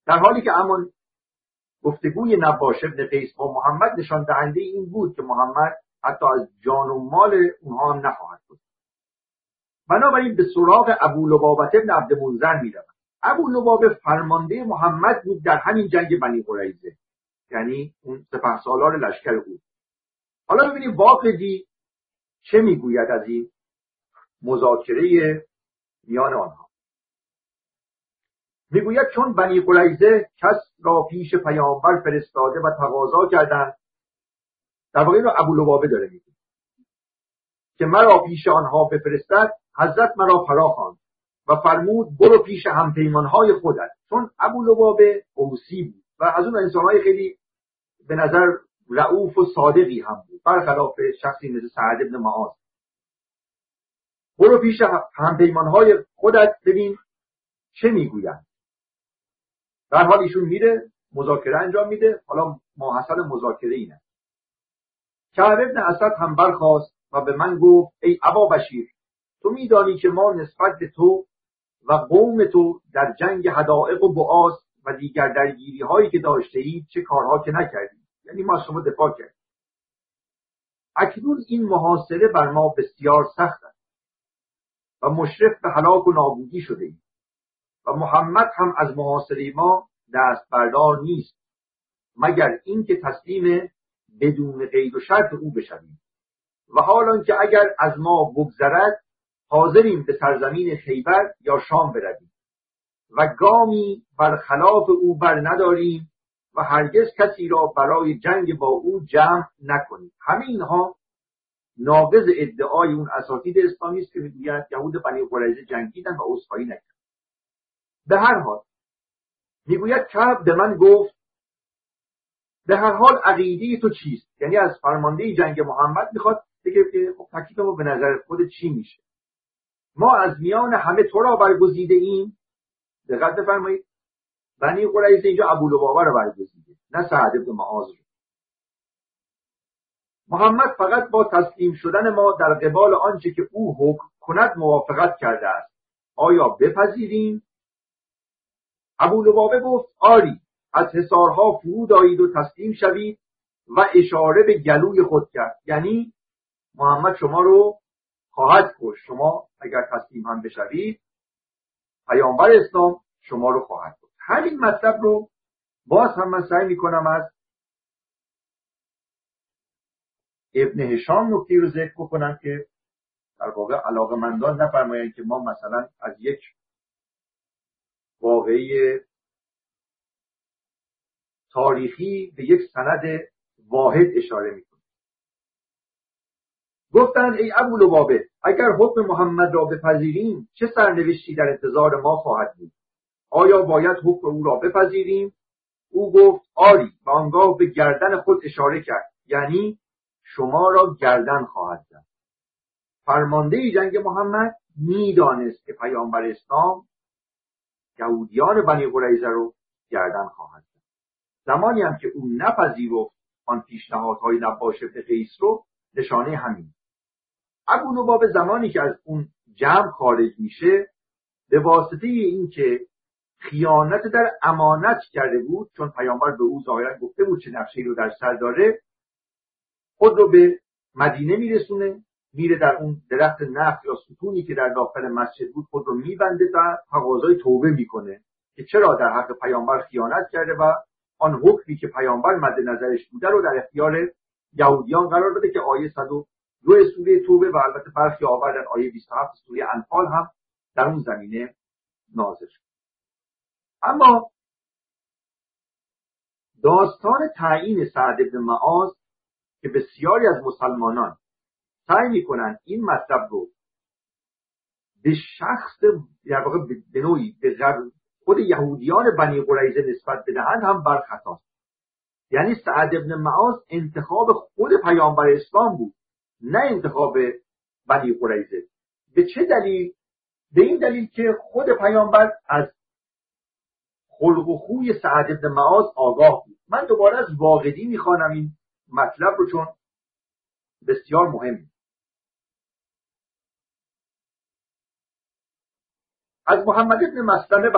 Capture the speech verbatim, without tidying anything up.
در حالی که اما گفتگوی نباش ابن قیس با محمد نشان دهنده این بود که محمد حتی از جان و مال اونها هم نخواهد بود. بنابراین به سراغ ابو لبابة ابن عبد منذر می‌روند. ابو لبابه فرمانده محمد بود در همین جنگ بنی قریظه، یعنی اون سپهسالار لشکر او. حالا ببینیم واقعی چه میگوید از این مذاکره میان آنها. میگوید چون بنی قریظه کس را پیش پیامبر فرستاده و تقاضا کردند، در واقع اینو ابو لبابه داره میگه، که مرا پیش آنها بفرستد، حضرت مرا فرا خواند و فرمود برو پیش همپیمانهای خودت. چون ابو لبابه اوسی بود و از اون انسانهای خیلی به نظر رؤوف و صادقی هم بود، برخلاف شخصی مثل سعد بن معاذ. برو پیش همپیمانهای خودت ببین چه میگویند. در حال ایشون میره مذاکره انجام میده. حالا ماحصل مذاکره اینه. کعب ابن اسد هم برخاست و به من گفت ای ابا بشیر، تو میدانی که ما نسبت به تو و قوم تو در جنگ حدائق و بعاث و دیگر درگیری هایی که داشته اید چه کارها که نکردیم، یعنی ما شما دفاع کردیم. اکنون این محاصره بر ما بسیار سخت است و مشرف به هلاک و نابودی شده ایم و محمد هم از محاصره ما دست بردار نیست مگر اینکه تسلیم بدون قید و شرط او بشویم و حالان که اگر از ما بگذرد حاضریم به سرزمین خیبر یا شام برویم و گامی برخلاف او بر نداریم و هرگز کسی را برای جنگ با او جمع نکنیم. همه اینها ناقض ادعای اون اساتید اسلامی است که میگویند یهود بنی قریظه جنگیدن و عذرخواهی نکردند. به هر حال میگوید کعب به من گفت به هر حال عقیده تو چیست؟ یعنی از فرمانده جنگ محمد میخواد بگه که خب تکلیف ما به نظر خود چی میشه؟ ما از میان همه تو را برگزیده ایم. دقت بفرمایید، بنی قریظه اینجا ابو لبابه را برگزیده، نه سعد بن معاذ رو. محمد فقط با تسلیم شدن ما در قبال آنچه که او حکم کند موافقت کرده است. آیا بپذیریم؟ ابو لبابه گفت آری، از حصارها فرود آیید و تسلیم شوید و اشاره به گلوی خود کرد، یعنی محمد شما رو خواهد کشت. شما اگر تسلیم هم بشوید پیامبر اسلام شما رو خواهد کشت. همین مطلب رو باز هم من سعی میکنم از ابن هشام نکته رو ذکر بکنم که در واقع علاقه‌مندان نفرمایند که ما مثلا از یک واقعی تاریخی به یک سند واحد اشاره میکنیم. گفتند ای ابو لبابه، اگر حکم محمد را بپذیریم چه سرنوشتی در انتظار ما خواهد بود؟ آیا باید حکم او را بپذیریم؟ او گفت آری و آنگاه به گردن خود اشاره کرد، یعنی شما را گردن خواهد زد. فرمانده جنگ محمد میدانست که پیامبر اسلام یهودیان بنی قریظه رو گردن خواهد زد. زمانی هم که او نپذیرفت آن پیشنهادهای نباش ابن قیس رو، نشانه همین. ابو لبابه زمانی که از اون جمع خارج میشه به واسطه این که خیانت در امانت کرده بود، چون پیامبر به او ظاهرا گفته بود چه نقشه‌ای رو در سر داره، خود رو به مدینه میرسونه، میره در اون درخت نخل یا ستونی که در داخل مسجد بود خود رو میبنده و تقاضای توبه میکنه که چرا در حق پیامبر خیانت کرده و آن حکمی که پیامبر مد نظرش بوده رو در اختیار یهودیان قرار بده که آیه صد و دو سوره توبه و البته برخی آوردن آیه بیست و هفت سوره انفال هم در اون زمینه نازل شد. اما داستان تعیین سعد بن معاذ که بسیاری از مسلمانان سعی میکنن این مطلب رو به شخص در واقع به نوعی به خود یهودیان بنی قریظه نسبت بدهند هم برخطاست. یعنی سعد بن معاذ انتخاب خود پیامبر اسلام بود، نه انتخاب بنی قریظه. به چه دلیل؟ به این دلیل که خود پیامبر از خلق و خوی سعد بن معاذ آگاه بود. من دوباره از واقدی میخوانم این مطلب رو چون بسیار مهمه. از محمد بن مسلمه